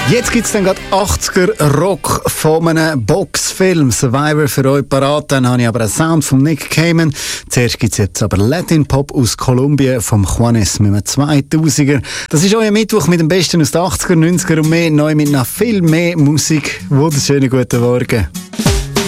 Jetzt gibt es dann gerade 80er-Rock von einem Boxfilm. Survivor für euch parat. Dann habe ich aber einen Sound von Nick Cayman. Zuerst gibt es jetzt aber Latin-Pop aus Kolumbien vom Juanes mit einem 2000er. Das ist euer Mittwoch mit dem Besten aus den 80er, 90er und mehr. Neu mit noch viel mehr Musik. Wunderschönen guten Morgen.